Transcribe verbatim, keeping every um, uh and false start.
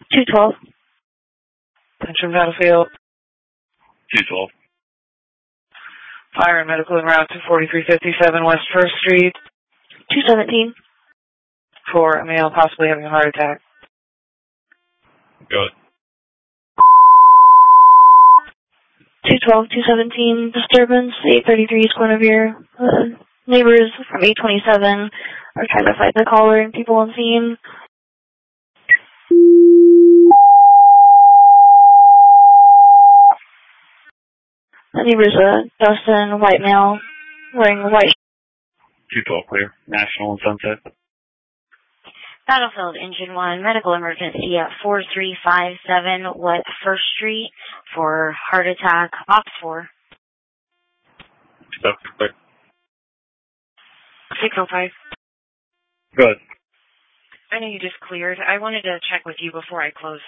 two twelve. Attention Battlefield. two twelve. Fire and medical en route to forty-three fifty-seven West First Street. two seventeen. For a male possibly having a heart attack. Good. two twelve, two seventeen. Disturbance, eight thirty-three East Guinevere. Uh, neighbors from eight twenty-seven are trying to fight the caller and people on scene. The neighbor's a Dustin, white male, wearing a white. two twelve clear. National and Sunset. Battlefield Engine one, medical emergency at four three five seven West First Street for heart attack, Ops four. Stuff clear. six oh five. Good. I know you just cleared. I wanted to check with you before I closed.